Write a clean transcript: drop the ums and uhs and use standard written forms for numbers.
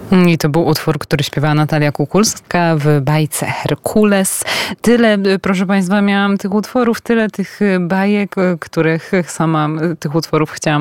I to był utwór, który śpiewała Natalia Kukulska w bajce Herkules. Tyle, proszę Państwa, miałam tych utworów, tyle tych bajek, których sama tych utworów chciałam